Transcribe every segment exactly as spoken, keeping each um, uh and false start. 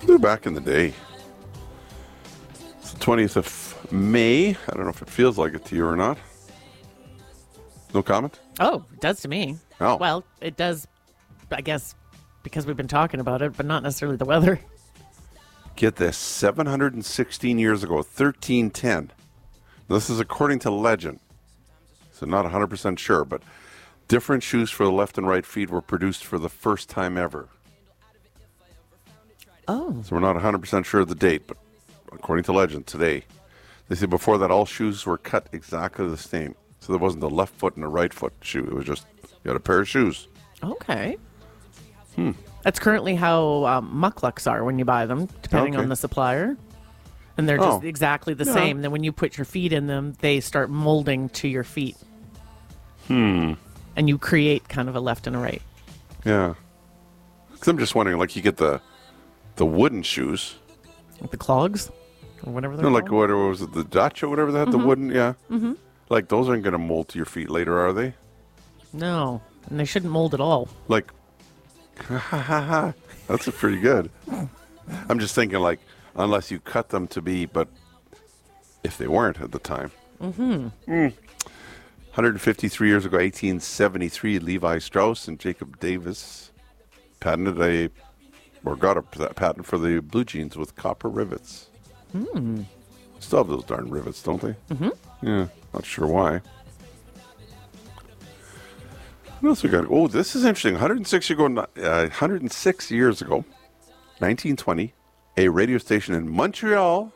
They're back in the day. It's the twentieth of May. I don't know if it feels like it to you or not. No comment? Oh, it does to me. Oh. Well, it does, I guess, because we've been talking about it, but not necessarily the weather. Get this, seven hundred sixteen years ago, thirteen ten. This is according to legend. So not one hundred percent sure, but different shoes for the left and right feet were produced for the first time ever. Oh. So we're not one hundred percent sure of the date, but according to legend, today. They say before that, all shoes were cut exactly the same. So there wasn't a left foot and a right foot shoe. It was just, you had a pair of shoes. Okay. Hmm. That's currently how um, mucklucks are when you buy them, depending Okay. on the supplier. And they're just Oh. exactly the Yeah. same. Then when you put your feet in them, they start molding to your feet. Hmm. And you create kind of a left and a right. Yeah. Because I'm just wondering, like, you get the the wooden shoes. Like the clogs? Or whatever they're No, like, called. what was it, the Dutch or whatever they had, Mhm. the wooden, yeah. Mm-hmm. Like, those aren't going to mold to your feet later, are they? No. And they shouldn't mold at all. Like, ha ha ha ha. That's a pretty good. I'm just thinking, like, unless you cut them to be, but if they weren't at the time. Mm-hmm. Mm. one hundred fifty-three years ago, eighteen seventy-three, Levi Strauss and Jacob Davis patented a, or got a p- patent for the blue jeans with copper rivets. Hmm. Still have those darn rivets, don't they? Mm-hmm. Yeah, not sure why. What else we got? Oh, this is interesting. one hundred six years ago, uh, one hundred six years ago, nineteen twenty, a radio station in Montreal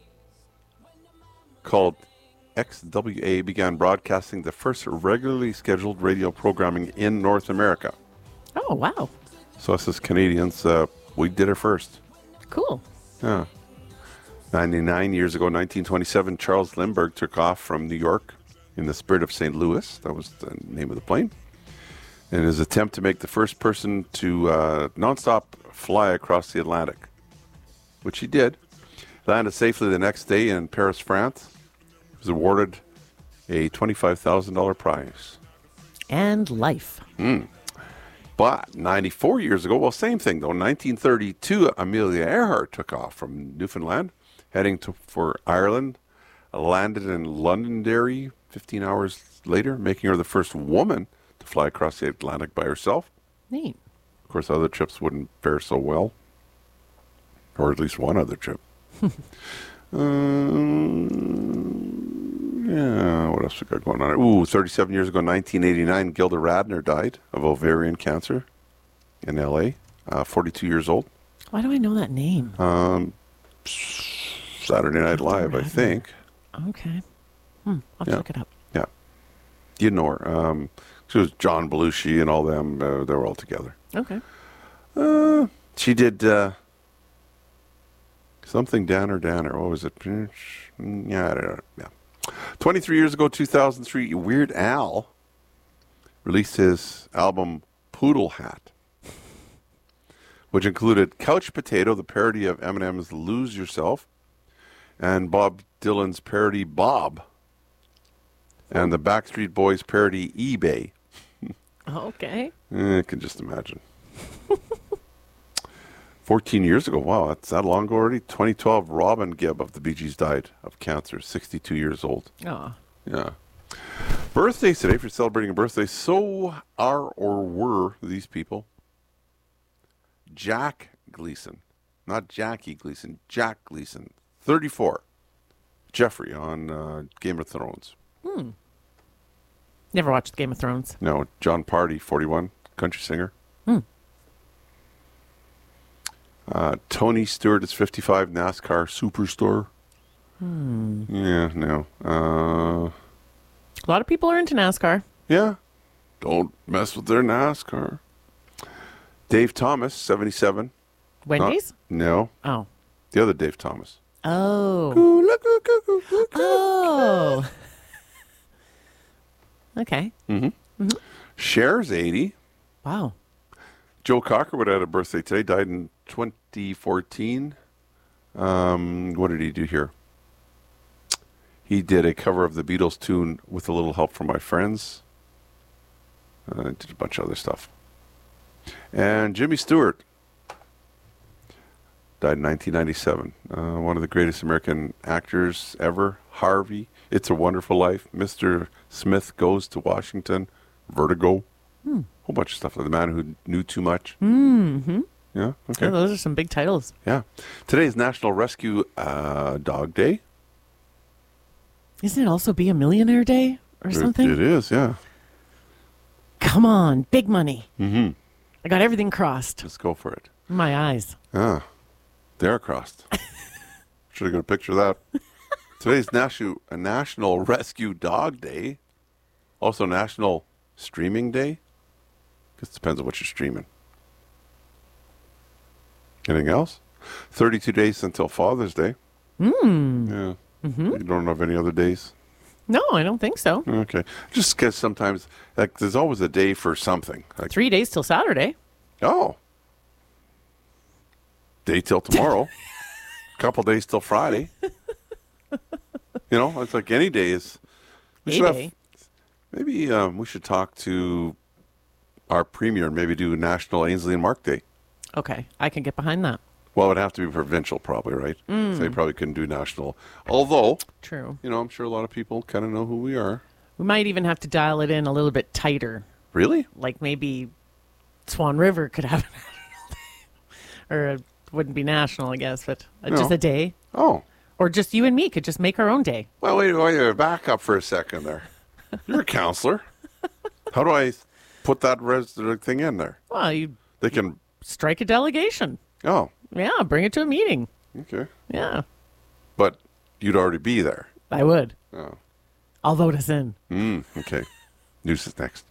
called X W A began broadcasting the first regularly scheduled radio programming in North America. Oh, wow. So us as Canadians, uh, we did it first. Cool. Yeah. ninety-nine years ago, nineteen twenty-seven, Charles Lindbergh took off from New York in the Spirit of Saint Louis. That was the name of the plane. In his attempt to make the first person to uh, nonstop fly across the Atlantic, which he did. Landed safely the next day in Paris, France. He was awarded a twenty-five thousand dollars prize. And life. Mm. But ninety-four years ago, well, same thing though. nineteen thirty-two, Amelia Earhart took off from Newfoundland, heading to for Ireland. Landed in Londonderry fifteen hours later, making her the first woman to fly across the Atlantic by herself. Neat. Of course, other trips wouldn't fare so well, or at least one other trip. um, yeah, what else we got going on? Ooh, thirty-seven years ago, nineteen eighty-nine, Gilda Radner died of ovarian cancer in L A, uh, forty-two years old. Why do I know that name? Um, Saturday Night Live, I think. Okay. Hmm. I'll have to Yeah. look it up. Yeah. You know her. Um, she was John Belushi and all them. Uh, they were all together. Okay. Uh, she did uh, something Danner Danner. What was it? Yeah, I don't know. Yeah. twenty-three years ago, two thousand three, Weird Al released his album Poodle Hat, which included Couch Potato, the parody of Eminem's Lose Yourself, and Bob Dylan's parody Bob, and the Backstreet Boys parody eBay. Okay. Eh, I can just imagine. fourteen years ago. Wow, that's that long ago already. twenty twelve, Robin Gibb of the Bee Gees died of cancer, sixty-two years old. Oh. Yeah. Birthdays today, if you're celebrating a birthday, so are or were these people. Jack Gleason. Not Jackie Gleason, Jack Gleason, thirty-four. Jeffrey on uh, Game of Thrones. Hmm. Never watched Game of Thrones. No, John Party, forty-one, country singer. Hmm. Uh, Tony Stewart is fifty-five, NASCAR superstar. Hmm. Yeah, no. Uh, A lot of people are into NASCAR. yeah. Don't mess with their NASCAR. Dave Thomas, seventy-seven. Wendy's? Not- no. Oh. The other Dave Thomas. Oh. Oh. Okay. Mm-hmm. Mm-hmm. Cher's eighty. Wow. Joe Cocker would have had a birthday today. Died in twenty fourteen. Um, what did he do here? He did a cover of the Beatles tune With a Little Help from My Friends. Uh, did a bunch of other stuff. And Jimmy Stewart. died in nineteen ninety-seven. Uh, one of the greatest American actors ever. Harvey, It's a Wonderful Life, Mister Smith Goes to Washington, Vertigo, hmm. whole bunch of stuff. The Man Who Knew Too Much. Mm-hmm. Yeah, okay. Yeah, those are some big titles. Yeah. Today is National Rescue uh, Dog Day. Isn't it also Be a Millionaire Day or something? It, it is, yeah. Come on, big money. Mm-hmm. I got everything crossed. Let's go for it. My eyes. Ah, they are crossed. Should have got a picture of that. Today's National, uh, National Rescue Dog Day. Also National Streaming Day. Guess it depends on what you're streaming. Anything else? thirty-two days until Father's Day. Mm. Yeah. Mm-hmm. You don't have any other days? No, I don't think so. Okay. Just because sometimes, like, there's always a day for something. Like, Three days till Saturday. oh. Day till tomorrow. Couple days till Friday. You know, it's like any day is. We should day. have, maybe um, we should talk to our premier and maybe do National Ainsley and Mark Day. Okay, I can get behind that. Well, it would have to be provincial, probably, right? Mm. So they probably couldn't do national. Although, True. you know, I'm sure a lot of people kind of know who we are. We might even have to dial it in a little bit tighter. Really? Like maybe Swan River could have a national day. Or it wouldn't be national, I guess, but uh, No. just a day. Oh. Or just you and me could just make our own day. Well, wait, wait, back up for a second there. You're a counselor. How do I put that res- thing in there? Well, you They can. strike a delegation. Oh, Yeah, bring it to a meeting. okay. Yeah, But you'd already be there. I would. Oh. I'll vote us in. Mm, okay. News is next.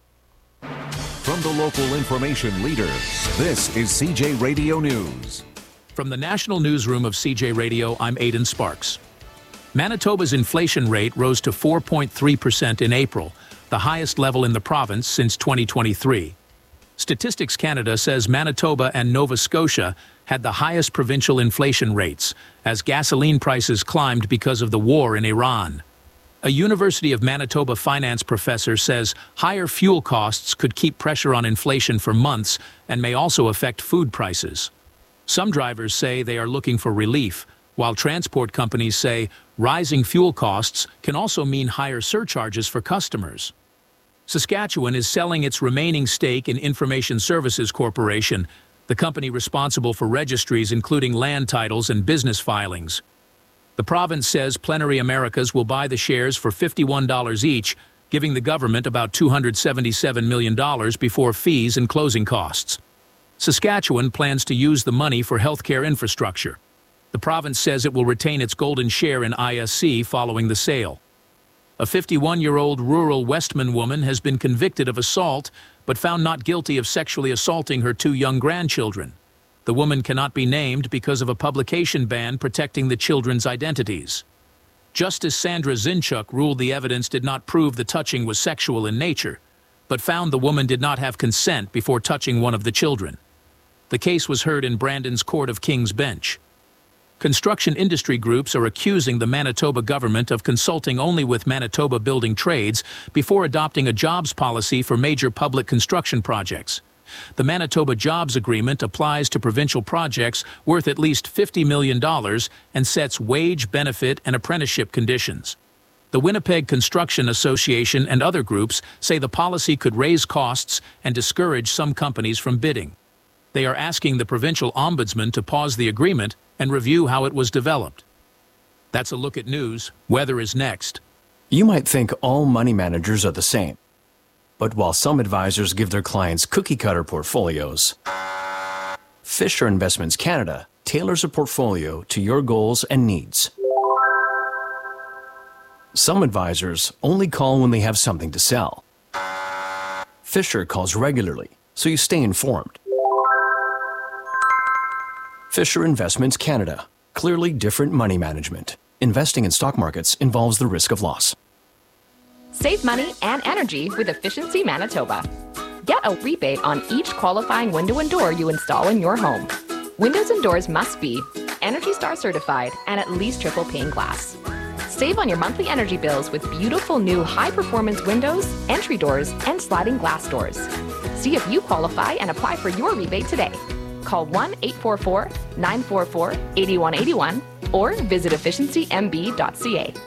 From the local information leader, this is C J Radio News. From the National Newsroom of C J Radio, I'm Aidan Sparks. Manitoba's inflation rate rose to four point three percent in April, the highest level in the province since twenty twenty-three. Statistics Canada says Manitoba and Nova Scotia had the highest provincial inflation rates as gasoline prices climbed because of the war in Iran. A University of Manitoba finance professor says higher fuel costs could keep pressure on inflation for months and may also affect food prices. Some drivers say they are looking for relief, while transport companies say rising fuel costs can also mean higher surcharges for customers. Saskatchewan is selling its remaining stake in Information Services Corporation, the company responsible for registries including land titles and business filings. The province says Plenary Americas will buy the shares for fifty-one dollars each, giving the government about two hundred seventy-seven million dollars before fees and closing costs. Saskatchewan plans to use the money for healthcare infrastructure. The province says it will retain its golden share in I S C following the sale. A fifty-one-year-old rural Westman woman has been convicted of assault, but found not guilty of sexually assaulting her two young grandchildren. The woman cannot be named because of a publication ban protecting the children's identities. Justice Sandra Zinchuk ruled the evidence did not prove the touching was sexual in nature, but found the woman did not have consent before touching one of the children. The case was heard in Brandon's Court of King's Bench. Construction industry groups are accusing the Manitoba government of consulting only with Manitoba Building Trades before adopting a jobs policy for major public construction projects. The Manitoba Jobs Agreement applies to provincial projects worth at least fifty million dollars and sets wage, benefit, and apprenticeship conditions. The Winnipeg Construction Association and other groups say the policy could raise costs and discourage some companies from bidding. They are asking the provincial ombudsman to pause the agreement and review how it was developed. That's a look at news. Weather is next. You might think all money managers are the same. But while some advisors give their clients cookie-cutter portfolios, Fisher Investments Canada tailors a portfolio to your goals and needs. Some advisors only call when they have something to sell. Fisher calls regularly, so you stay informed. Fisher Investments Canada. Clearly different money management. Investing in stock markets involves the risk of loss. Save money and energy with Efficiency Manitoba. Get a rebate on each qualifying window and door you install in your home. Windows and doors must be Energy Star certified and at least triple pane glass. Save on your monthly energy bills with beautiful new high-performance windows, entry doors, and sliding glass doors. See if you qualify and apply for your rebate today. Call one eight four four, nine four four, eight one eight one or visit efficiency m b dot c a.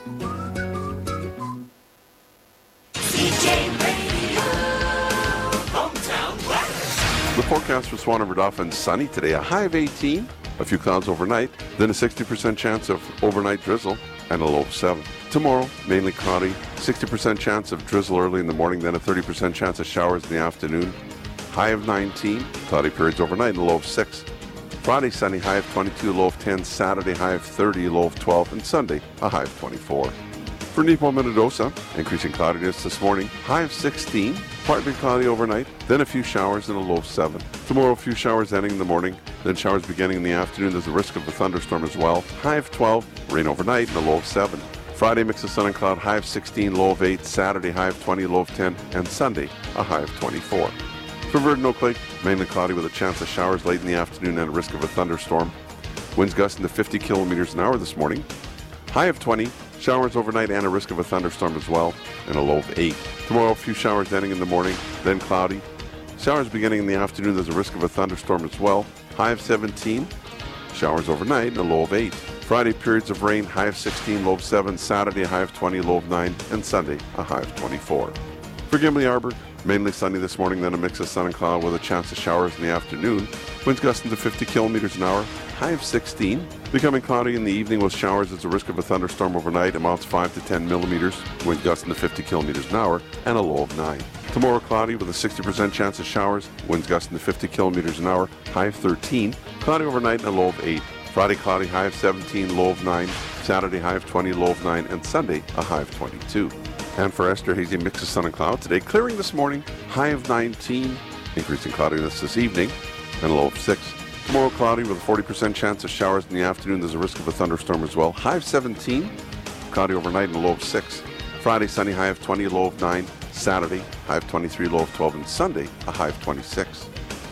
The forecast for Swan River Dauphin, sunny today, a high of eighteen, a few clouds overnight, then a sixty percent chance of overnight drizzle and a low of seven. Tomorrow, mainly cloudy, sixty percent chance of drizzle early in the morning, then a thirty percent chance of showers in the afternoon, high of nineteen, cloudy periods overnight and a low of six. Friday, sunny, high of twenty-two, low of ten. Saturday, high of thirty, low of twelve. And Sunday, a high of twenty-four. For Nepo Minnedosa, increasing cloudiness this morning, high of sixteen, partly cloudy overnight, then a few showers and a low of seven. Tomorrow, a few showers ending in the morning, then showers beginning in the afternoon. There's a risk of a thunderstorm as well. High of twelve, rain overnight and a low of seven. Friday, mix of sun and cloud, high of sixteen, low of eight. Saturday, high of twenty, low of ten. And Sunday, a high of twenty-four. For Virden Oak Lake, mainly cloudy with a chance of showers late in the afternoon and a risk of a thunderstorm. Winds gusting to fifty kilometers an hour this morning. High of twenty, showers overnight and a risk of a thunderstorm as well, and a low of eight. Tomorrow, a few showers ending in the morning, then cloudy. Showers beginning in the afternoon, there's a risk of a thunderstorm as well. High of seventeen, showers overnight and a low of eight. Friday, periods of rain, high of sixteen, low of seven. Saturday, a high of twenty, low of nine. And Sunday, a high of twenty-four. For Gimli Arbor, mainly sunny this morning, then a mix of sun and cloud with a chance of showers in the afternoon. Winds gusting to fifty kilometers an hour, high of sixteen. Becoming cloudy in the evening with showers. There's a risk of a thunderstorm overnight, amounts five to ten millimeters. Wind gusting to fifty kilometers an hour, and a low of nine. Tomorrow, cloudy with a sixty percent chance of showers. Winds gusting to fifty kilometers an hour, high of thirteen. Cloudy overnight and a low of eight. Friday, cloudy, high of seventeen, low of nine. Saturday, high of twenty, low of nine. And Sunday, a high of twenty-two. And for Esther, hazy mix of sun and cloud today. Clearing this morning, high of nineteen. Increasing cloudiness this evening, and a low of six. Tomorrow, cloudy with a forty percent chance of showers in the afternoon. There's a risk of a thunderstorm as well. High of seventeen. Cloudy overnight and a low of six. Friday, sunny, high of twenty, low of nine. Saturday, high of twenty-three, low of twelve. And Sunday, a high of twenty-six.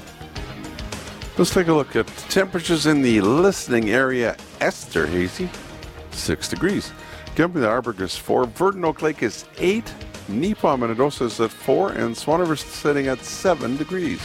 Let's take a look at temperatures in the listening area. Esther, hazy, six degrees. Gimli Arbor is four. Virden Oak Lake is eight. Nepo Minnedosa is at four. And Swan River is sitting at seven degrees.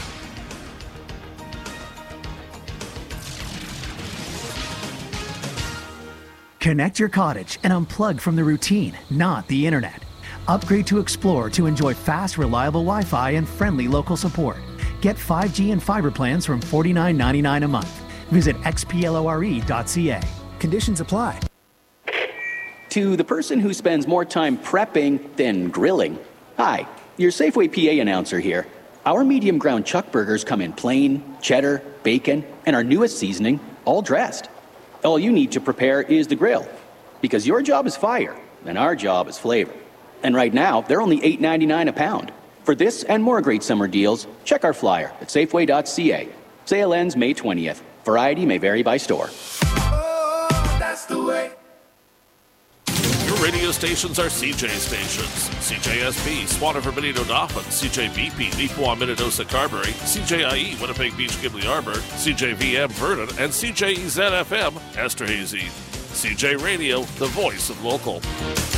Connect your cottage and unplug from the routine, not the internet. Upgrade to Explore to enjoy fast, reliable Wi-Fi and friendly local support. Get five G and fiber plans from forty-nine ninety-nine a month. Visit x p l o r e dot c a. Conditions apply. To the person who spends more time prepping than grilling. Hi, your Safeway P A announcer here. Our medium ground chuck burgers come in plain, cheddar, bacon, and our newest seasoning, all dressed. All you need to prepare is the grill, because your job is fire, and our job is flavor. And right now, they're only eight ninety-nine a pound. For this and more great summer deals, check our flyer at safeway dot c a. Sale ends May twentieth. Variety may vary by store. Oh, that's the way. Your radio stations are C J stations. C J S B, Swan River Benito Dauphin, C J B P, Neepawa Minnedosa Carberry, C J I E, Winnipeg Beach Gimli Arbor, C J V M Vernon, and C J E Z F M Esterhazy. C J Radio, the voice of local.